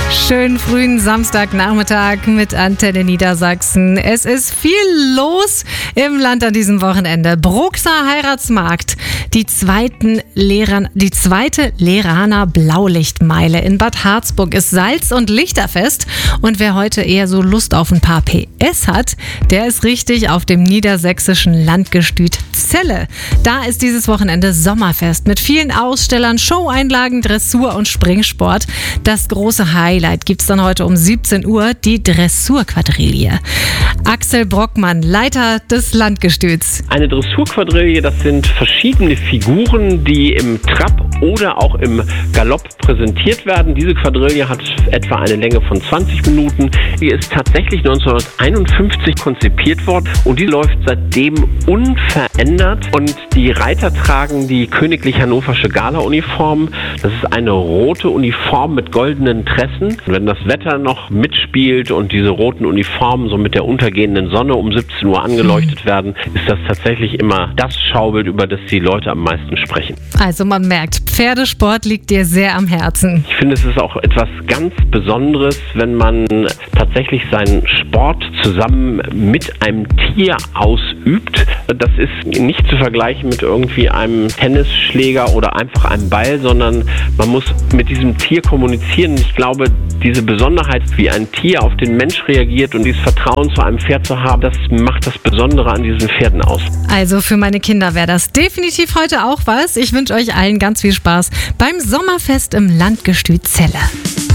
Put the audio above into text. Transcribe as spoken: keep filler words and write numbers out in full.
Schönen frühen Samstagnachmittag mit Antenne Niedersachsen. Es ist viel los im Land an diesem Wochenende. Bruxer Heiratsmarkt, die, zweiten Lehrern, die zweite Leraner Blaulichtmeile in Bad Harzburg ist Salz- und Lichterfest. Und wer heute eher so Lust auf ein paar P S hat, der ist richtig auf dem niedersächsischen Landgestüt Celle. Da ist dieses Wochenende Sommerfest mit vielen Ausstellern, Showeinlagen, Dressur und Springsport. Das große Highlight gibt es dann heute um siebzehn Uhr, die Dressurquadrille. Axel Brockmann, Leiter des Landgestüts. Eine Dressurquadrille, das sind verschiedene Figuren, die im Trab oder auch im Galopp präsentiert werden. Diese Quadrille hat etwa eine Länge von zwanzig Minuten. Die ist tatsächlich neunzehnhunderteinundfünfzig konzipiert worden und die läuft seitdem unverändert. Und die Reiter tragen die königlich hannoversche Gala-Uniform. Das ist eine rote Uniform mit goldenen Tressen. Wenn das Wetter noch mitspielt und diese roten Uniformen so mit der untergehenden Sonne um siebzehn Uhr angeleuchtet werden, ist das tatsächlich immer das Schaubild, über das die Leute am meisten sprechen. Also man merkt, Pferdesport liegt dir sehr am Herzen. Ich finde, es ist auch etwas ganz Besonderes, wenn man tatsächlich seinen Sport zusammen mit einem Tier ausübt. Das ist nicht zu vergleichen mit irgendwie einem Tennisschläger oder einfach einem Ball, sondern man muss mit diesem Tier kommunizieren. Ich glaube, diese Besonderheit, wie ein Tier auf den Mensch reagiert und dieses Vertrauen zu einem Pferd zu haben, das macht das Besondere an diesen Pferden aus. Also für meine Kinder wäre das definitiv heute auch was. Ich wünsche euch allen ganz viel Spaß beim Sommerfest im Landgestüt Celle.